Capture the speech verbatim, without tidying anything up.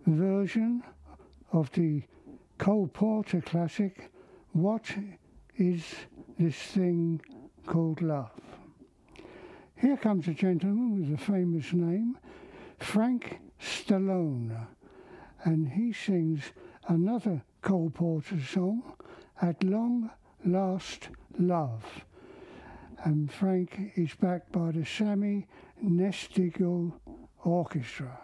version of the Cole Porter classic, What Is This Thing Called Love? Here comes a gentleman with a famous name, Frank Stallone, and he sings another Cole Porter song, At Long Last Love. And Frank is backed by the Sammy Nestigal Orchestra.